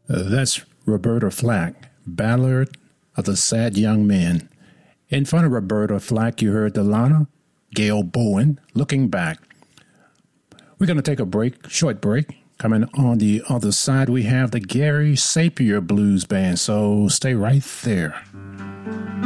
That's Roberta Flack, Ballad of the Sad Young Man. In front of Roberta Flack, you heard Delana, Gail Bowen, Looking Back. We're going to take a break, short break. Coming on the other side, we have the Gary Sapir Blues Band, so stay right there.